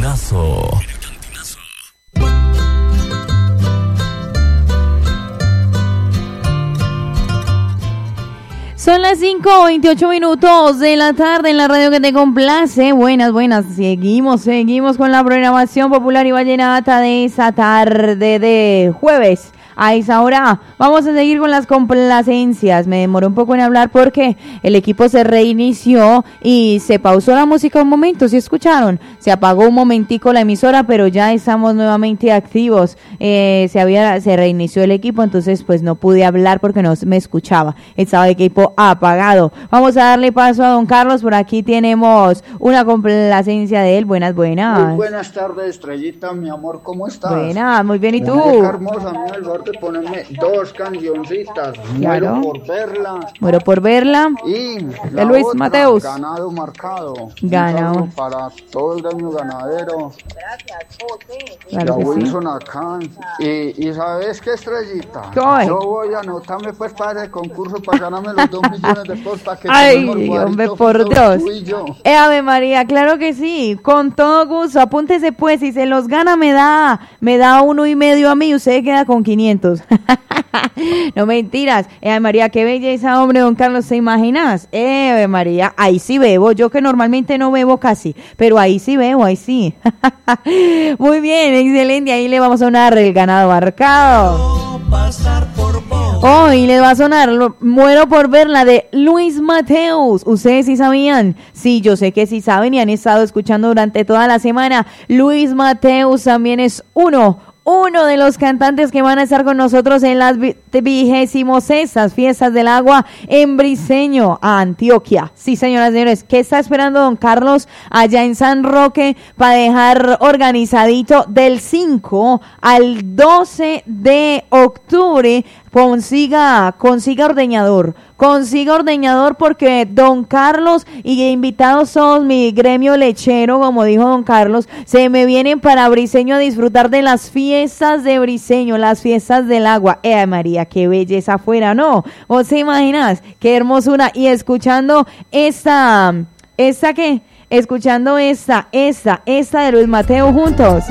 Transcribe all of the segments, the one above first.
Cantinazo. Son las 5:28 de la tarde en la radio que te complace. Buenas. Seguimos con la programación popular y vallenata de esa tarde de jueves. A esa hora vamos a seguir con las complacencias. Me demoré un poco en hablar porque el equipo se reinició y se pausó la música un momento. ¿Sí escucharon? Se apagó un momentico la emisora, pero ya estamos nuevamente activos. Se reinició el equipo, entonces pues no pude hablar porque no me escuchaba. Estaba el equipo apagado. Vamos a darle paso a don Carlos. Por aquí tenemos una complacencia de él. Buenas. Muy buenas tardes, Estrellita, mi amor, ¿cómo estás? Buenas, muy bien, ¿y tú? Qué hermosa, mi amor, de ponerme dos cancioncitas. Claro. Muero por verla. Y de Luis otra, Mateus. Ganado marcado. Ganado. Para todo el gremio ganadero. Gracias, José. Claro que Wilson acá. Y ¿sabes qué, Estrellita? ¿Qué? Yo voy a anotarme pues para ese concurso para ganarme los 2 millones de pesos para que Ay, tenemos hombre, guarito por juntos, Dios. tú y yo. Ave María, claro que sí, con todo gusto, apúntese pues, si se los gana me da 1.5 a mí y usted queda con 500. No mentiras. María, qué belleza, hombre, don Carlos, ¿te imaginas? María, ahí sí bebo, yo que normalmente no bebo casi, pero ahí sí bebo, ahí sí. Muy bien, excelente, ahí le vamos a sonar el ganado marcado. Hoy les va a sonar Muero por verla de Luis Mateus. ¿Ustedes sí sabían? Sí, yo sé que sí saben y han estado escuchando durante toda la semana. Luis Mateus también es uno de los cantantes que van a estar con nosotros en las 26ª Fiestas del Agua en Briceño, Antioquia. Sí, señoras y señores, ¿qué está esperando don Carlos allá en San Roque para dejar organizadito del 5 al 12 de octubre? Consiga ordeñador porque don Carlos y invitados todos mi gremio lechero, como dijo don Carlos, se me vienen para Briceño a disfrutar de las fiestas de Briceño, las fiestas del agua. María, qué belleza afuera, ¿no? ¿Vos te imaginas? Qué hermosura. Y escuchando esta de Luis Mateo juntos.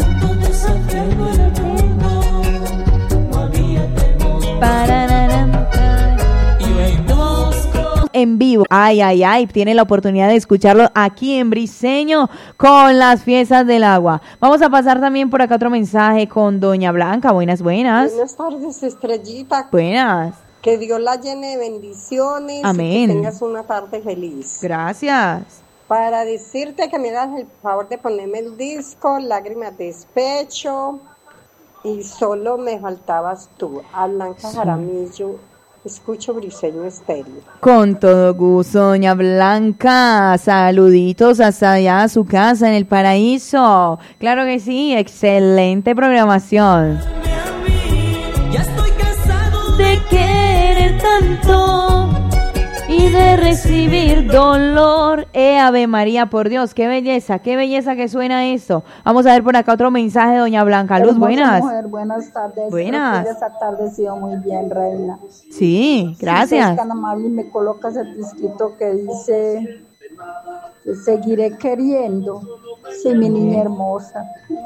En vivo, tiene la oportunidad de escucharlo aquí en Briceño con las fiestas del agua. Vamos a pasar también por acá otro mensaje con doña Blanca. Buenas. Buenas tardes, Estrellita. Buenas. Que Dios la llene de bendiciones. Amén. Y que tengas una tarde feliz. Gracias. Para decirte que me das el favor de ponerme el disco Lágrimas de Despecho. Y solo me faltabas tú, a Blanca Jaramillo. Escucho Briceño Estéreo. Con todo gusto, doña Blanca. Saluditos hasta allá a su casa en el paraíso. Claro que sí, excelente programación. Ya estoy cansado De querer tanto y de recibir dolor. Ave María, por Dios, qué belleza que suena esto. Vamos a ver por acá otro mensaje de doña Blanca Luz. Buenas. Mujer, buenas tardes. Buenas. Esta tarde ha sido muy bien, reina. Sí, gracias. Si es tan amable y me colocas el disquito que dice Te seguiré queriendo. Sí, mi niña hermosa.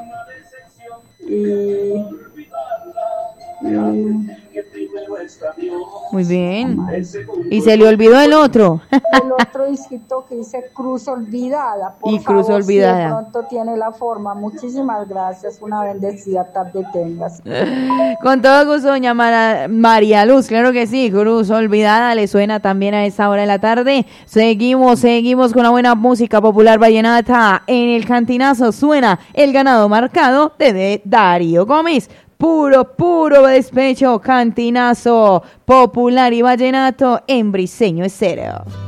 Muy bien. Y se le olvidó el otro. El otro disquito que dice Cruz Olvidada. Por Y Cruz favor, Olvidada. Si de pronto tiene la forma. Muchísimas gracias. Una bendecida tarde tengas. Con todo gusto, doña María Luz. Claro que sí. Cruz Olvidada le suena también a esa hora de la tarde. Seguimos con la buena música popular vallenata. En el Cantinazo suena El Ganado Marcado de Darío Gómez. Puro despecho, cantinazo popular y vallenato en Briceño Estéreo.